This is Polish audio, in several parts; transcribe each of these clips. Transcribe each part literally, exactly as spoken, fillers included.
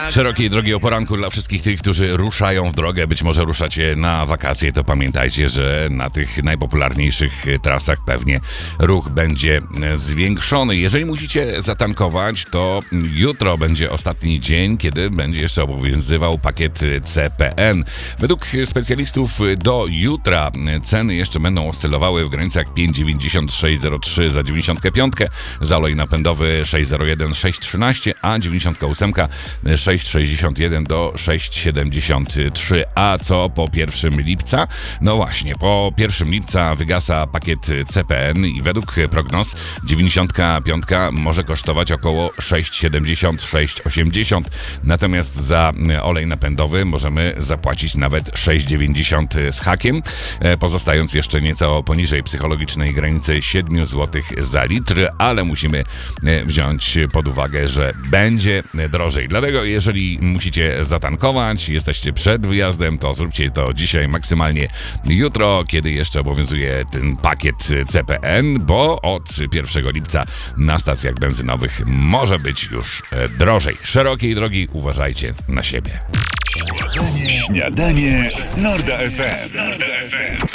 Szerokiej drogi o poranku dla wszystkich tych, którzy ruszają w drogę. Być może ruszacie na wakacje, to pamiętajcie, że na tych najpopularniejszych trasach pewnie ruch będzie zwiększony. Jeżeli musicie zatankować, to jutro będzie ostatni dzień, kiedy będzie jeszcze obowiązywał pakiet C P N. Według specjalistów do jutra ceny jeszcze będą oscylowały w granicach pięć dziewięćdziesiąt sześć zero trzy za dziewięćdziesiąt pięć, za olej napędowy sześć zero jeden sześć trzynaście, a dziewięćdziesiąt osiem sześć sześćdziesiąt jeden do sześć siedemdziesiąt trzy. A co po pierwszego lipca? No właśnie, po pierwszego lipca wygasa pakiet C P N i według prognoz dziewięćdziesiąt pięć może kosztować około sześć siedemdziesiąt, sześć osiemdziesiąt. Natomiast za olej napędowy możemy zapłacić nawet sześć dziewięćdziesiąt z hakiem, pozostając jeszcze nieco poniżej psychologicznej granicy siedem złotych za litr, ale musimy wziąć pod uwagę, że będzie drożej. Dlatego jeżeli musicie zatankować, jesteście przed wyjazdem, to zróbcie to dzisiaj, maksymalnie jutro, kiedy jeszcze obowiązuje ten pakiet C P N, bo od pierwszego lipca na stacjach benzynowych może być już drożej. Szerokiej drogi, uważajcie na siebie. Śniadanie z Norda F M.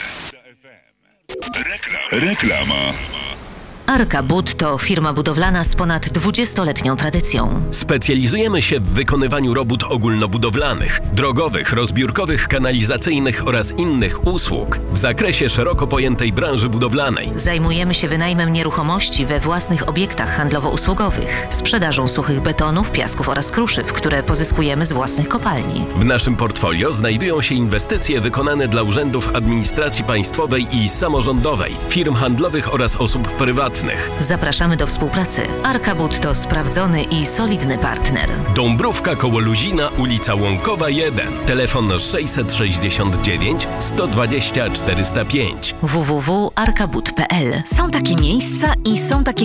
Reklama. Arka Bud to firma budowlana z ponad dwudziestoletnią tradycją. Specjalizujemy się w wykonywaniu robót ogólnobudowlanych, drogowych, rozbiórkowych, kanalizacyjnych oraz innych usług w zakresie szeroko pojętej branży budowlanej. Zajmujemy się wynajmem nieruchomości we własnych obiektach handlowo-usługowych, sprzedażą suchych betonów, piasków oraz kruszyw, które pozyskujemy z własnych kopalni. W naszym portfolio znajdują się inwestycje wykonane dla urzędów administracji państwowej i samorządowej, firm handlowych oraz osób prywatnych. Zapraszamy do współpracy. Arka Bud to sprawdzony i solidny partner. Dąbrówka koło Luzina, ulica Łąkowa jeden. Telefon sześćset sześćdziesiąt dziewięć sto dwadzieścia czterysta pięć. w w w kropka arka bud kropka p l. Są takie miejsca i są takie